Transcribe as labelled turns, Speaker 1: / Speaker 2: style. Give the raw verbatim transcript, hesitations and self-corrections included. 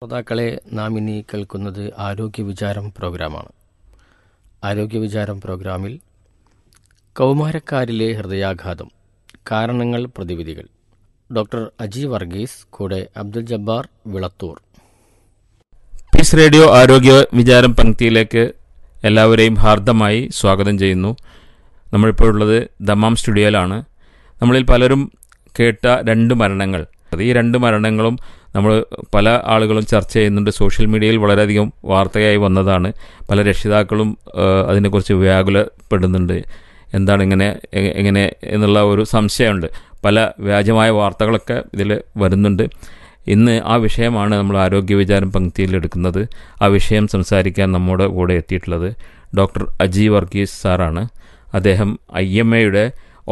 Speaker 1: ശ്രോതാക്കളെ, നാം ഇനി കേൾക്കുന്നത് ആരോഗ്യ വിചാരം പ്രോഗ്രാമാണ്. ആരോഗ്യ വിചാരം പ്രോഗ്രാമിൽ കൗമാരക്കാരിലെ ഹൃദയാഘാതം, കാരണങ്ങൾ, പ്രതിവിധികൾ. ഡോക്ടർ അജി വർഗീസ്, കൂടെ അബ്ദുൽ ജബ്ബാർ വിളത്തൂർ.
Speaker 2: പീസ് റേഡിയോ ആരോഗ്യ വിചാരം പങ്ക്തിയിലേക്ക് എല്ലാവരെയും ഹാർദമായി സ്വാഗതം ചെയ്യുന്നു. നമ്മളിപ്പോൾ ഉള്ളത് ദമാം സ്റ്റുഡിയോയിലാണ്. നമ്മളിൽ പലരും കേട്ട രണ്ട് മരണങ്ങൾ, ഈ രണ്ട് മരണങ്ങളും നമ്മൾ പല ആളുകളും ചർച്ച ചെയ്യുന്നുണ്ട്. സോഷ്യൽ മീഡിയയിൽ വളരെയധികം വാർത്തയായി വന്നതാണ്. പല രക്ഷിതാക്കളും അതിനെക്കുറിച്ച് വ്യാകുലപ്പെടുന്നുണ്ട്. എന്താണ് ഇങ്ങനെ എങ്ങനെ എന്നുള്ള ഒരു സംശയമുണ്ട്. പല വ്യാജമായ വാർത്തകളൊക്കെ ഇതിൽ വരുന്നുണ്ട്. ഇന്ന് ആ വിഷയമാണ് നമ്മൾ ആരോഗ്യ വിചാരം പങ്ക്തിയിൽ എടുക്കുന്നത്. ആ വിഷയം സംസാരിക്കാൻ നമ്മുടെ കൂടെ എത്തിയിട്ടുള്ളത് ഡോക്ടർ അജി വർഗീസ് സാറാണ്. അദ്ദേഹം ഐ എം എയുടെ